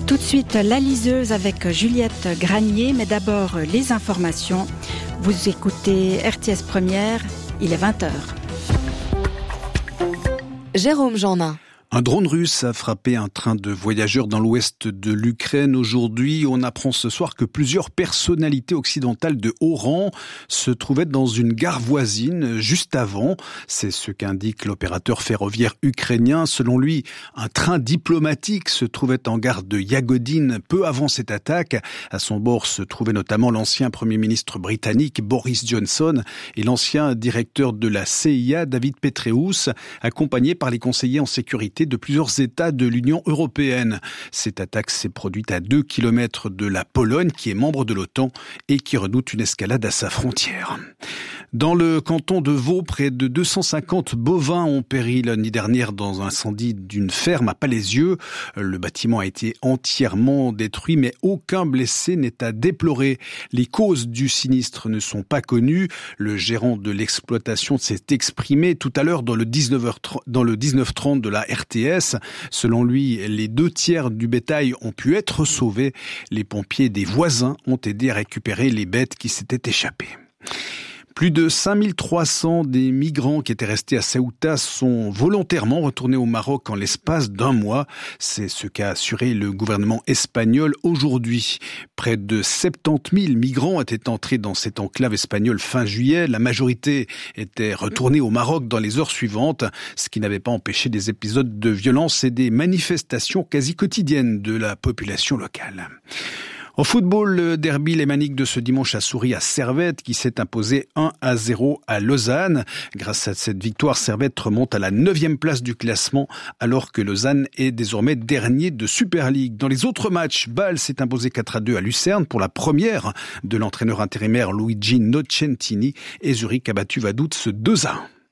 Tout de suite, la liseuse avec Juliette Granier, mais d'abord les informations. Vous écoutez RTS Première, il est 20h. Jérôme Jeannin. Un drone russe a frappé un train de voyageurs dans l'ouest de l'Ukraine. Aujourd'hui, on apprend ce soir que plusieurs personnalités occidentales de haut rang se trouvaient dans une gare voisine juste avant. C'est ce qu'indique l'opérateur ferroviaire ukrainien. Selon lui, un train diplomatique se trouvait en gare de Yagodine peu avant cette attaque. À son bord se trouvait notamment l'ancien Premier ministre britannique Boris Johnson et l'ancien directeur de la CIA David Petraeus, accompagné par les conseillers en sécurité de plusieurs États de l'Union européenne. Cette attaque s'est produite à 2 kilomètres de la Pologne, qui est membre de l'OTAN et qui redoute une escalade à sa frontière. Dans le canton de Vaud, près de 250 bovins ont péri l'année dernière dans un incendie d'une ferme à Palaisieux. Le bâtiment a été entièrement détruit, mais aucun blessé n'est à déplorer. Les causes du sinistre ne sont pas connues. Le gérant de l'exploitation s'est exprimé tout à l'heure dans le 19h30 de la RTS. Selon lui, les 2/3 du bétail ont pu être sauvés. Les pompiers des voisins ont aidé à récupérer les bêtes qui s'étaient échappées. Plus de 5300 des migrants qui étaient restés à Ceuta sont volontairement retournés au Maroc en l'espace d'un mois. C'est ce qu'a assuré le gouvernement espagnol aujourd'hui. Près de 70 000 migrants étaient entrés dans cette enclave espagnole fin juillet. La majorité était retournée au Maroc dans les heures suivantes, ce qui n'avait pas empêché des épisodes de violence et des manifestations quasi quotidiennes de la population locale. Au football, le derby lémanique de ce dimanche a souri à Servette qui s'est imposé 1-0 à Lausanne. Grâce à cette victoire, Servette remonte à la 9e place du classement alors que Lausanne est désormais dernier de Super League. Dans les autres matchs, Bâle s'est imposé 4-2 à Lucerne pour la première de l'entraîneur intérimaire Luigi Nocentini et Zurich a battu Vaduz 2-1.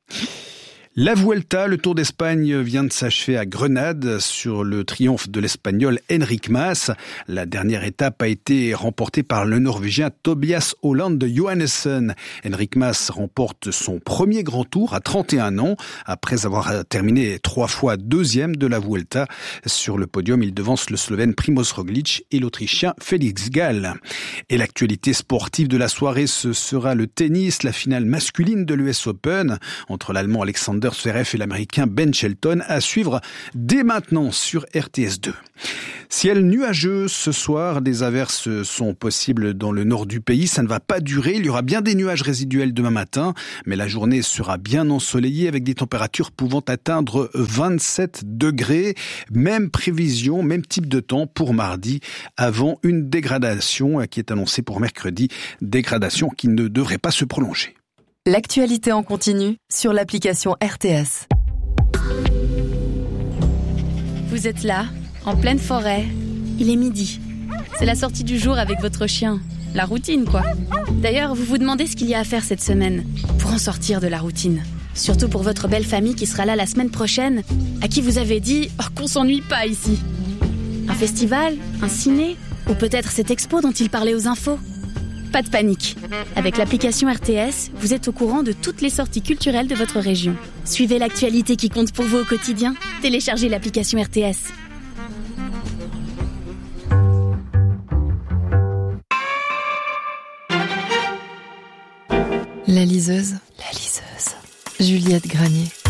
La Vuelta, le Tour d'Espagne, vient de s'achever à Grenade sur le triomphe de l'Espagnol Enric Mas. La dernière étape a été remportée par le Norvégien Tobias Hollande Johannessen. Enric Mas remporte son premier grand tour à 31 ans, après avoir terminé 3 fois 2e de la Vuelta. Sur le podium, il devance le Slovène Primož Roglič et l'Autrichien Felix Gall. Et l'actualité sportive de la soirée, ce sera le tennis, la finale masculine de l'US Open entre l'Allemand Alexander Zverev et l'Américain Ben Shelton à suivre dès maintenant sur RTS2. Ciel nuageux ce soir, des averses sont possibles dans le nord du pays, ça ne va pas durer, il y aura bien des nuages résiduels demain matin, mais la journée sera bien ensoleillée avec des températures pouvant atteindre 27 degrés. Même prévision, même type de temps pour mardi, avant une dégradation qui est annoncée pour mercredi, dégradation qui ne devrait pas se prolonger. L'actualité en continu sur l'application RTS. Vous êtes là, en pleine forêt. Il est midi. C'est la sortie du jour avec votre chien. La routine, quoi. D'ailleurs, vous vous demandez ce qu'il y a à faire cette semaine pour en sortir de la routine. Surtout pour votre belle famille qui sera là la semaine prochaine, à qui vous avez dit qu'on s'ennuie pas ici. Un festival, un ciné, ou peut-être cette expo dont il parlait aux infos. Pas de panique. Avec l'application RTS, vous êtes au courant de toutes les sorties culturelles de votre région. Suivez l'actualité qui compte pour vous au quotidien. Téléchargez l'application RTS. La liseuse. Juliette Granier.